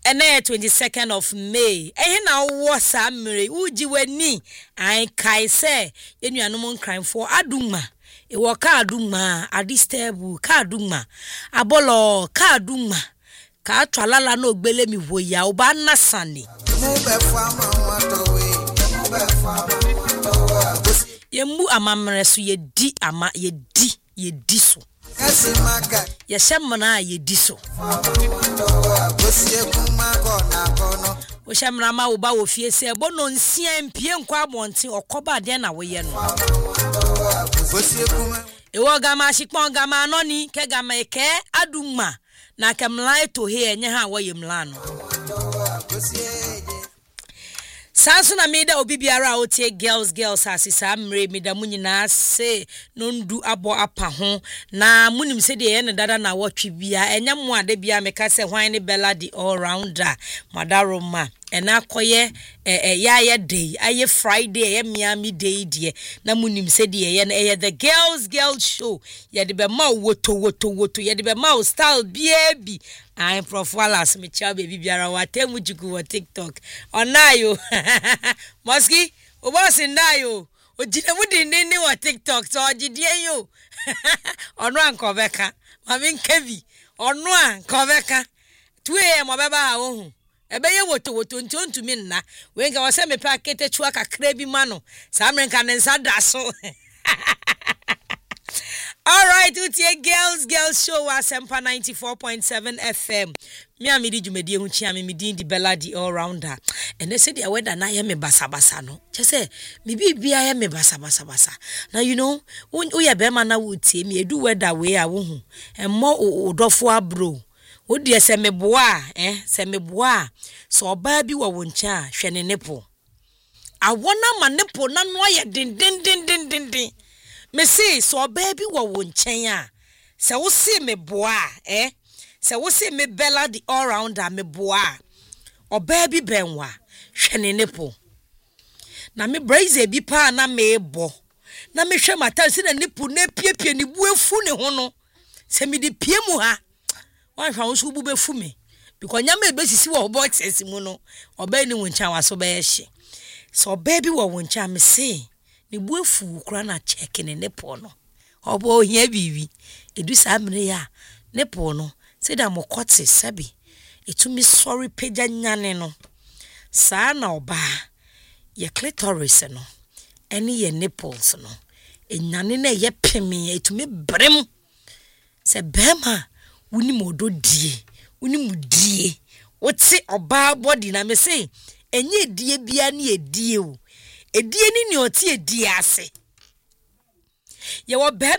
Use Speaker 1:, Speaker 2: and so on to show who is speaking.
Speaker 1: And 22nd of May. Na wo samre uji weni ai kai se enuanom crime for aduma. E wo ka aduma adistebu ka aduma abolo ka aduma ka twalala na ogbele mi woya oba nasani. Yemu amamre so yedi ama yedi so. Yeshamana yedi so. Oshamrama oba wo fie se bono nsia mpie nkwa abonte okoba de na woye no. Ewo gama shikpon gama anoni ke gama eke aduma na kemla to he enye ha woye mla no. Sanso na meda obi biara otie girls asisa mre meda munyina se nondu abo apa ho na munim se de ye ne dada na wotwe bia enya mo ade bia meka se hwan ne Bella the all rounder madaroma ena koye ya day aye Friday Miami day die na munim se de ye na the girls show ye de be ma woto ye de be ma style baby I profilas me cha baby biara watemu jugu wa TikTok onayo Moski obosi ndayo ojine mudini wa TikTok so ojidie yo onu ankobeka mami nkevi onu ankobeka 2am obeba ha ohun ebe ye woto ntontumi nna we nka wose me pa kete chua kakra bi ma no sa mrenka ne nsa da so. All right, utie girls show Asempa 94.7 FM. Me amidi jumedi hu chia me di Bella the all rounder. And they say the weather na ye me basa no. Che say me bibia ye me basa. Now you know, wo ye be ma na wo tie me edu weather we a wo hu. En mo odofo abro. Wo de se me boa, se me boa. So oba bi wo ncha hwe ne nepo. Awona ma nepo na no ye din. Me say so baby wo nchen a se wo see me boa se wo see me Bella the all rounder me boa o baby benwa hwene nepo na me braze bi pa na me bo na me hwe mata se na nepo na piepie ni buefu ne ho no se me di pie mu ha wan hwa wo so bu befu me because nyama ebesisi wo boxes mu no oba ni wo nchen waso be hye so baby wo nchen me say ni buefu kura na check ne po no obo hia bibi edu samre ya ne po no se da mokote sabi etumi sorry page nyane no sa na oba ye clitoris no eni ye nipples no enyane na ye pemi etumi brem se bema wuni modo die wuni mudie woti oba body na me say enye die bia na edie o edie ni oti edie ase ye wo